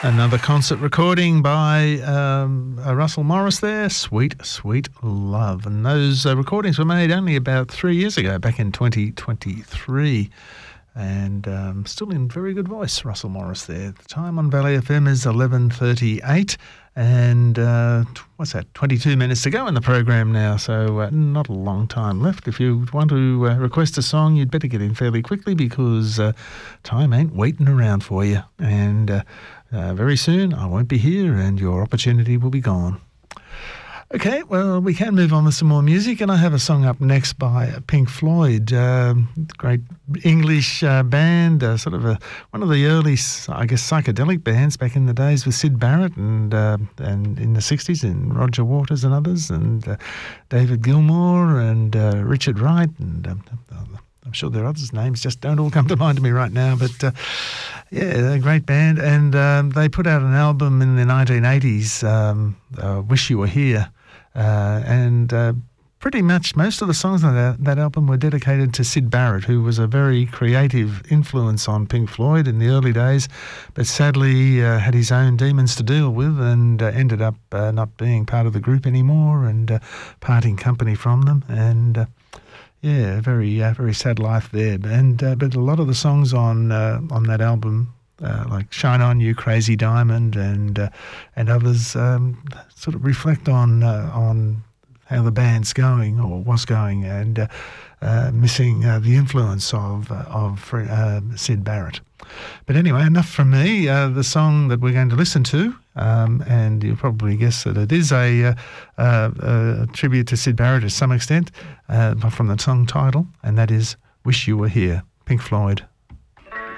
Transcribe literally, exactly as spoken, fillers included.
Another concert recording by um, uh, Russell Morris there, Sweet, Sweet Love. And those uh, recordings were made only about three years ago, back in twenty twenty-three. And um, still in very good voice, Russell Morris there. The time on Valley F M is eleven thirty-eight. And uh, what's that, twenty-two minutes to go in the program now, so uh, not a long time left. If you want to uh, request a song, you'd better get in fairly quickly because uh, time ain't waiting around for you. And uh, uh, very soon I won't be here and your opportunity will be gone. Okay, well, we can move on with some more music, and I have a song up next by Pink Floyd, uh, great English uh, band, uh, sort of a, one of the early, I guess, psychedelic bands back in the days with Syd Barrett and uh, and in the sixties, and Roger Waters and others, and uh, David Gilmour and uh, Richard Wright, and um, I'm sure there are others' names just don't all come to mind to me right now, but uh, yeah, they're a great band, and um, they put out an album in the nineteen eighties, um, uh, Wish You Were Here. Uh, and uh, pretty much most of the songs on that, that album were dedicated to Syd Barrett, who was a very creative influence on Pink Floyd in the early days, but sadly uh, had his own demons to deal with and uh, ended up uh, not being part of the group anymore and uh, parting company from them. And uh, yeah, very uh, very sad life there. And uh, but a lot of the songs on uh, on that album, Uh, like Shine On You, Crazy Diamond, and uh, and others, um, sort of reflect on uh, on how the band's going or was going, and uh, uh, missing uh, the influence of uh, of uh, Syd Barrett. But anyway, enough from me. Uh, the song that we're going to listen to, um, and you'll probably guess that it is a, uh, uh, a tribute to Syd Barrett to some extent, uh, from the song title, and that is "Wish You Were Here," Pink Floyd.